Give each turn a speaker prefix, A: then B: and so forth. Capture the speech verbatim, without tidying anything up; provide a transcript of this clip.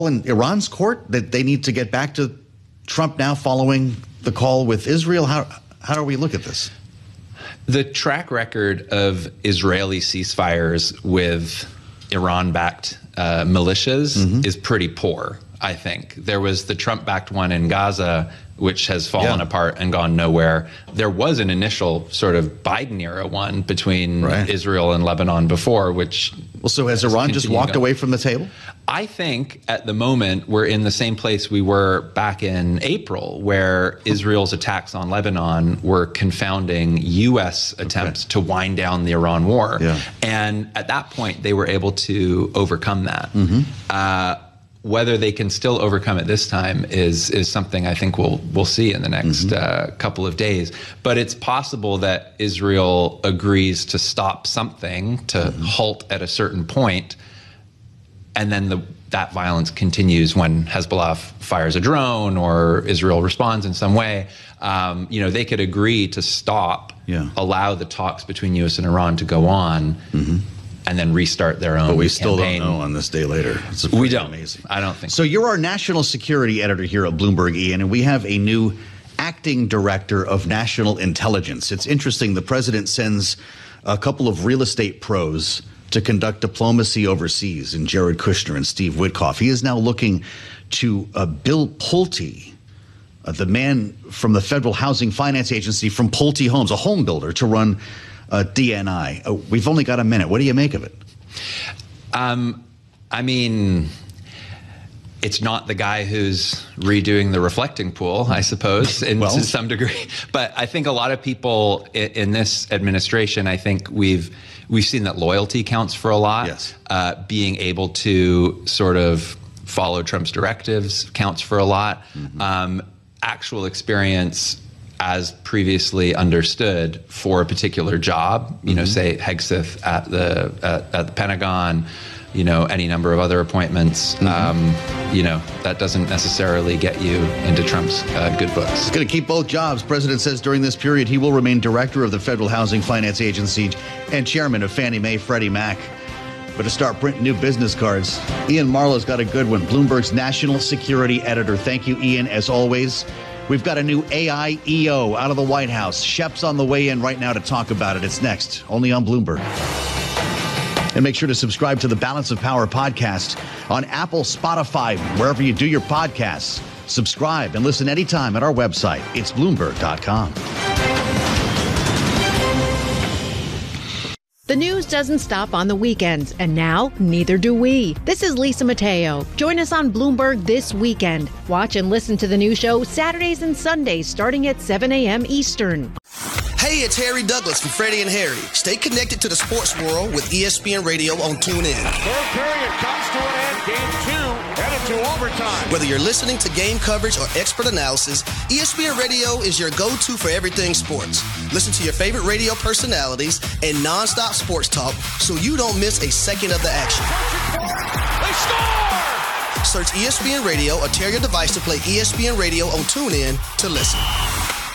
A: in Iran's court that they need to get back to Trump now following the call with Israel? How how do we look at this?
B: The track record of Israeli ceasefires with Iran-backed uh, militias mm-hmm. is pretty poor, I think. There was the Trump-backed one in Gaza, which has fallen yeah. apart and gone nowhere. There was an initial sort of Biden-era one between right. Israel and Lebanon before, which...
A: Well, so has Iran just walked away from the table?
B: I think at the moment we're in the same place we were back in April, where Israel's attacks on Lebanon were confounding U S attempts okay. to wind down the Iran war.
A: Yeah.
B: And at that point, they were able to overcome that.
A: Mm-hmm.
B: Uh, Whether they can still overcome it this time is is something I think we'll we'll see in the next mm-hmm. uh, couple of days. But it's possible that Israel agrees to stop something, to mm-hmm. halt at a certain point, and then the that violence continues when Hezbollah fires a drone or Israel responds in some way. Um, you know, they could agree to stop,
A: yeah.
B: allow the talks between U S and Iran to go on.
A: Mm-hmm.
B: And then restart their own.
A: But we still
B: campaign.
A: don't know on this day later. It's
B: we don't.
A: Amazing.
B: I don't think
A: so. So you're our national security editor here at Bloomberg, Ian, and we have a new acting director of national intelligence. It's interesting. The president sends a couple of real estate pros to conduct diplomacy overseas, in Jared Kushner and Steve Witkoff. He is now looking to uh, Bill Pulte, uh, the man from the Federal Housing Finance Agency from Pulte Homes, a home builder, to run Uh, D N I. Uh, we've only got a minute. What do you make of it?
B: Um, I mean, it's not the guy who's redoing the reflecting pool, I suppose, in
A: well,
B: to some degree. But I think a lot of people in, in this administration, I think we've we've seen that loyalty counts for a lot.
A: Yes.
B: Uh, being able to sort of follow Trump's directives counts for a lot. Mm-hmm. Um, actual experience, as previously understood, for a particular job, you know, mm-hmm. say Hegseth at the at, at the Pentagon, you know, any number of other appointments, mm-hmm. um, you know, that doesn't necessarily get you into Trump's uh, good books.
A: He's going to keep both jobs. President says during this period he will remain director of the Federal Housing Finance Agency and chairman of Fannie Mae, Freddie Mac. But to start printing new business cards, Ian Marlow's got a good one. Bloomberg's national security editor. Thank you, Ian, as always. We've got a new A I E O out of the White House. Shep's on the way in right now to talk about it. It's next, only on Bloomberg. And make sure to subscribe to the Balance of Power podcast on Apple, Spotify, wherever you do your podcasts. Subscribe and listen anytime at our website. It's Bloomberg dot com.
C: The news doesn't stop on the weekends, and now neither do we. This is Lisa Mateo. Join us on Bloomberg this weekend. Watch and listen to the new show Saturdays and Sundays starting at seven a.m. Eastern.
D: Hey, it's Harry Douglas from Freddie and Harry. Stay connected to the sports world with E S P N Radio on TuneIn.
E: Third period comes to an end. Game two headed to overtime.
D: Whether you're listening to game coverage or expert analysis, E S P N Radio is your go-to for everything sports. Listen to your favorite radio personalities and nonstop sports talk so you don't miss a second of the action.
E: They score!
D: Search E S P N Radio or tear your device to play E S P N Radio on TuneIn to listen.